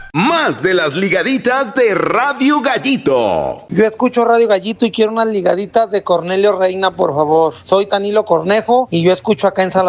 Más de las ligaditas de Radio Gallito. Yo escucho Radio Gallito y quiero unas ligaditas de Cornelio Reina, por favor. Soy Tanilo Cornejo y yo escucho acá en Sala